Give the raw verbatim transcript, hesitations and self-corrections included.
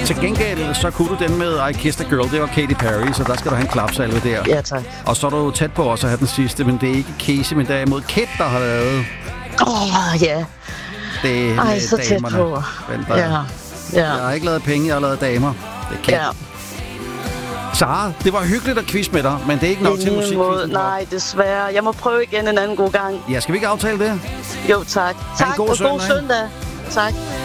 Til gengæld, så kunne du den med I Kissed a Girl. Det var Katy Perry, så der skal du have en klapsalve der. Ja, tak. Og så er du tæt på også at have den sidste, men det er ikke Casey, men derimod Kit, der har lavet. Åh, oh, ja. Det er Ej, så tæt på. Ja. Ja. Ja. Jeg har ikke lavet penge, jeg har lavet damer. Det er Kit. Ja. Sara, det var hyggeligt at quiz med dig, men det er ikke nok til musik. Nej, desværre. Jeg må prøve igen en anden god gang. Ja, skal vi ikke aftale det? Jo, tak. Tak, god og søndag. god søndag. Tak.